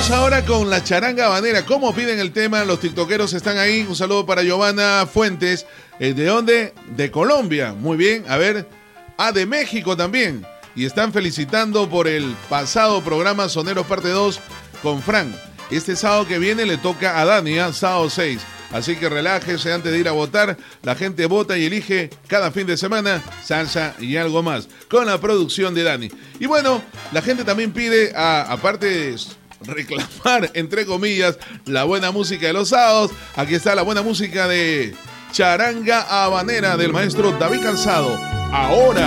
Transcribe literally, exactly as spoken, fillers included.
Vamos ahora con la charanga habanera. ¿Cómo piden el tema? Los tiktokeros están ahí. Un saludo para Giovanna Fuentes. ¿De dónde? De Colombia. Muy bien. A ver. Ah, de México también. Y están felicitando por el pasado programa Soneros Parte dos con Fran. Este sábado que viene le toca a Dania, sábado seis. Así que relájese antes de ir a votar. La gente vota y elige cada fin de semana salsa y algo más, con la producción de Dani. Y bueno, la gente también pide, a, aparte de reclamar, entre comillas, la buena música de los sábados, aquí está la buena música de charanga habanera del maestro David Calzado. Ahora.